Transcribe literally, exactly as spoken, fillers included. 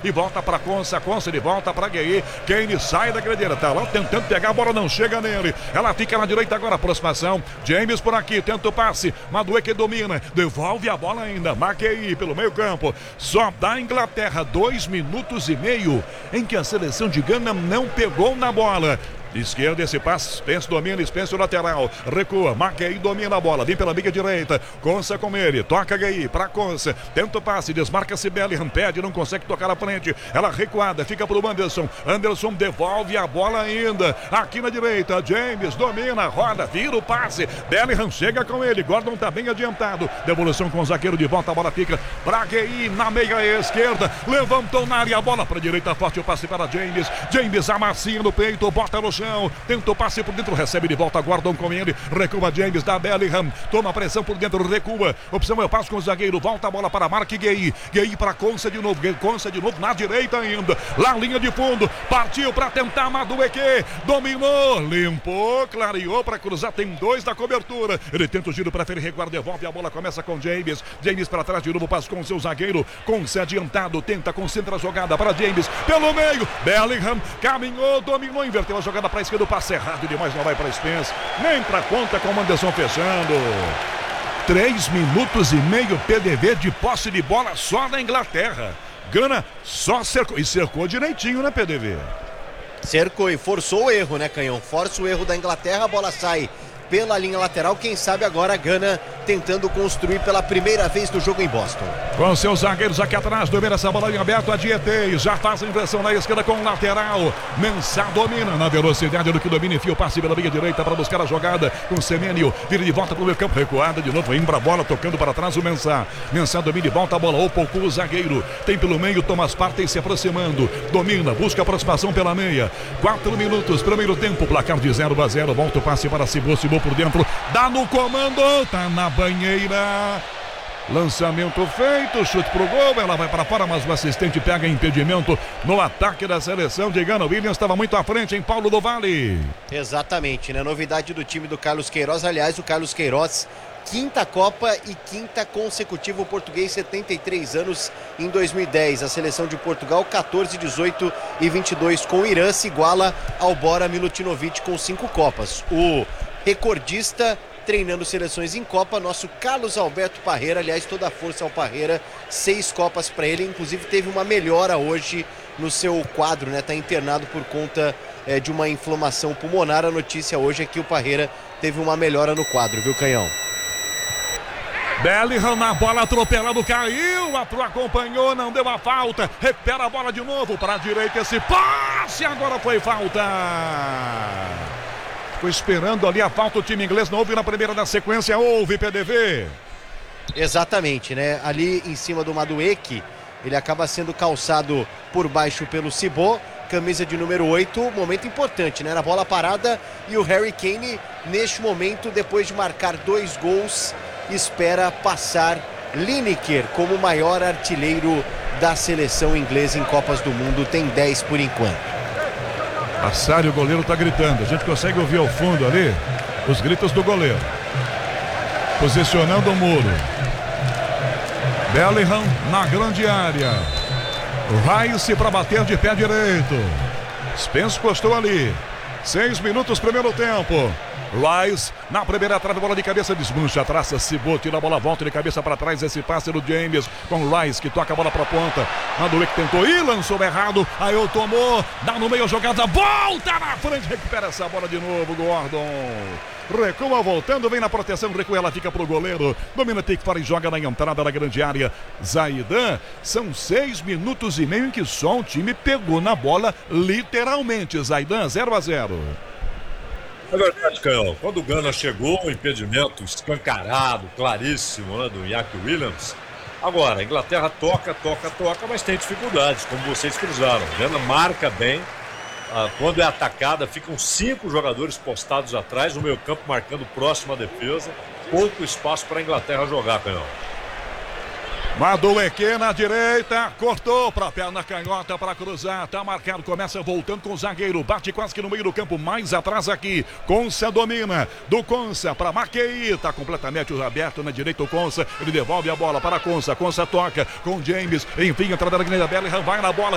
e volta para Consa, Consa de volta para Gueye. Kane sai da grande área, tá lá tentando pegar, a bola não chega nele. Ela fica na direita agora, aproximação. James por aqui, tenta o passe. Madueke domina, devolve a bola ainda. Magueye pelo meio campo. Só da Inglaterra, dois minutos e meio em que a seleção de Gana não pegou na bola. Esquerda, esse passe, Spence domina, Spence o lateral, recua, Magueye domina a bola, vem pela liga direita, Consa com ele, toca Gueye para Consa, tenta o passe, desmarca-se Bellingham, pede, não consegue tocar à frente, ela recuada, fica pro Anderson, Anderson devolve a bola ainda, aqui na direita, James domina, roda, vira o passe, Bellingham chega com ele, Gordon tá bem adiantado, devolução com o zagueiro de volta, a bola fica para Gueye na meia esquerda, levantou na área, a bola para direita, forte o passe para James, James amassinha no peito, bota no chão, tenta o passe por dentro, recebe de volta, Gordon com ele, recua James da Bellingham, toma pressão por dentro, recua, opção é o passe com o zagueiro, volta a bola para Mark Gueye, Gueye para Consa de novo, Consa de novo na direita ainda, lá linha de fundo, partiu para tentar Madueke, dominou, limpou, clareou para cruzar, tem dois da cobertura, ele tenta o giro, prefere recuar, devolve a bola, começa com James, James para trás de novo, passe com o seu zagueiro, Consa adiantado, tenta, concentra a jogada para James, pelo meio, Bellingham caminhou, dominou, inverteu a jogada para a esquerda, o passe errado demais, não vai para Spence, nem para conta com o Anderson fechando. Três minutos e meio P D V de posse de bola só da Inglaterra. Gana só cercou, e cercou direitinho, né, P D V? Cercou e forçou o erro, né, Canhão? Força o erro da Inglaterra, a bola sai pela linha lateral, quem sabe agora a Gana tentando construir pela primeira vez no jogo em Boston. Com seus zagueiros aqui atrás, domina essa bola em aberto, a Dietei, já faz a inversão na esquerda com o lateral, Mensah domina na velocidade do que domina, enfia o passe pela linha direita para buscar a jogada com Semenyo, vira de volta para o meio campo, recuada de novo, indo a bola, tocando para trás o Mensah, Mensah domina e volta a bola, ou pouco o zagueiro, tem pelo meio Thomas Partey se aproximando, domina, busca a aproximação pela meia, quatro minutos, primeiro tempo, placar de zero a zero, volta o passe para Cibô, Cibô por dentro, dá no comando, tá na banheira, lançamento feito, chute pro gol, ela vai para fora, mas o assistente pega impedimento no ataque da seleção de Gana. Williams estava muito à frente em Paulo do Vale. Exatamente, né? Novidade do time do Carlos Queiroz, aliás, o Carlos Queiroz, quinta Copa e quinta consecutiva, o português, setenta e três anos em dois mil e dez. A seleção de Portugal, quatorze, dezoito e vinte e dois com o Irã, se iguala ao Bora Milutinovic com cinco Copas. O recordista treinando seleções em Copa, nosso Carlos Alberto Parreira, aliás, toda a força ao Parreira, seis Copas para ele, inclusive teve uma melhora hoje no seu quadro, né? Tá internado por conta é, de uma inflamação pulmonar. A notícia hoje é que o Parreira teve uma melhora no quadro, viu, Canhão? Bellingham na bola, atropelado, caiu, acompanhou, não deu a falta, recupera a bola de novo para a direita, esse passe, agora foi falta. Ficou esperando ali a falta, o time inglês não houve na primeira da sequência, houve, P D V. Exatamente, né? Ali em cima do Madueke, ele acaba sendo calçado por baixo pelo Cibô, camisa de número oito, momento importante, né? Na bola parada, e o Harry Kane, neste momento, depois de marcar dois gols, espera passar Lineker como o maior artilheiro da seleção inglesa em Copas do Mundo, tem dez por enquanto. Assário, o goleiro tá gritando, a gente consegue ouvir ao fundo ali os gritos do goleiro, posicionando o muro. Bellingham na grande área, Rice para bater de pé direito, Spence postou ali, seis minutos primeiro tempo. Rice na primeira trave, bola de cabeça, desmancha, traça, Cibô, tira a bola, volta de cabeça para trás, esse passe do James com Rice que toca a bola para a ponta, Madueke tentou e lançou errado, aí o tomou, dá no meio a jogada, volta na frente, recupera essa bola de novo, Gordon, recua voltando, vem na proteção, recua, ela fica pro goleiro, domina Pickford e joga na entrada da grande área, Zaidan. São seis minutos e meio em que só o time pegou na bola, literalmente, Zaidan, zero a zero. É verdade, Canhão. Quando o Gana chegou, o impedimento escancarado, claríssimo, né, do Iñaki Williams. Agora, a Inglaterra toca, toca, toca, mas tem dificuldades, como vocês cruzaram. A Gana marca bem. Ah, quando é atacada, ficam cinco jogadores postados atrás, no meio campo marcando próximo à defesa. Pouco espaço para a Inglaterra jogar, Canhão. Madueke na direita, cortou para a perna canhota para cruzar, tá marcado, começa voltando com o zagueiro, bate quase que no meio do campo, mais atrás aqui, Consa domina, do Consa para Maquei, tá completamente aberto na direita o Consa, ele devolve a bola para Consa, Consa toca com James, enfim, entrada da Guiné Bellingham, vai na bola,